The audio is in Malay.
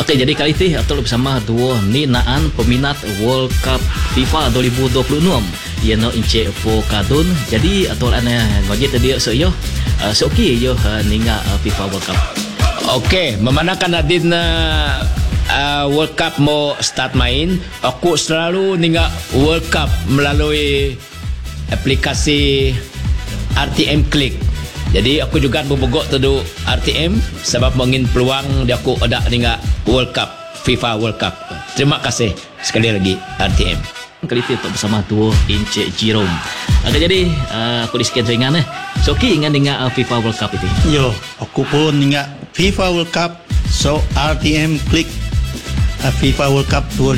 Okey, jadi kali ini atau bersama dua ni naan peminat World Cup FIFA 2026 ia no ince po kadun. Jadi atau ana ngoje tadi yo seokey yo ninga FIFA World Cup. Okey, memandangkan adin World Cup mau start main, aku selalu ninga World Cup melalui aplikasi RTM Click. Jadi aku juga berbogok tu RTM sebab mengin peluang dia aku ada dengan World Cup, FIFA World Cup. Terima kasih sekali lagi RTM. Kali itu bersama tu Encik Jerome. Jadi aku di sekian ringan so okey ingat dengan FIFA World Cup itu. Yo, aku pun ingat FIFA World Cup, so RTM Click FIFA World Cup